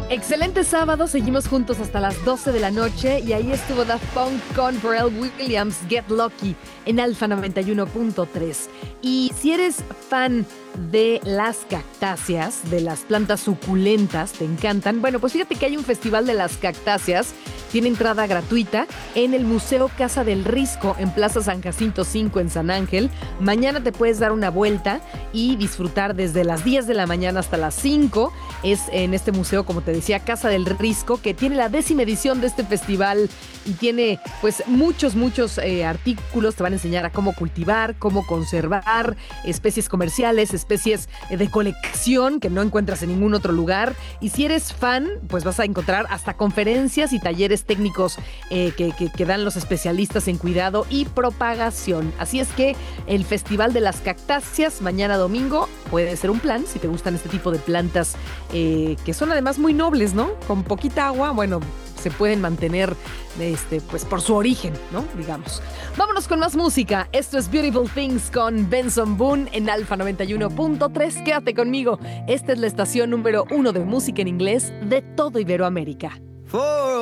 Excelente sábado, seguimos juntos hasta las 12 de la noche y ahí estuvo Daft Punk con Pharrell Williams, Get Lucky, en Alfa 91.3. Y si eres fan de las cactáceas, de las plantas suculentas, te encantan, bueno, pues fíjate que hay un festival de las cactáceas, tiene entrada gratuita en el Museo Casa del Risco en Plaza San Jacinto 5 en San Ángel. Mañana te puedes dar una vuelta y disfrutar desde las 10 de la mañana hasta las 5. Es en este museo, como te decía, Casa del Risco, que tiene la 10ª edición de este festival y tiene pues muchos artículos. Te van a enseñar a cómo cultivar, cómo conservar especies comerciales, especies de colección que no encuentras en ningún otro lugar. Y si eres fan, pues vas a encontrar hasta conferencias y talleres técnicos que dan los especialistas en cuidado y propagación. Así es que el Festival de las Cactáceas, mañana domingo, puede ser un plan si te gustan este tipo de plantas que son además muy nobles, ¿no? Con poquita agua, bueno, se pueden mantener pues por su origen, ¿no? Digamos. Vámonos con más música. Esto es Beautiful Things con Benson Boone en Alfa 91.3. Quédate conmigo. Esta es la estación número 1 de música en inglés de todo Iberoamérica.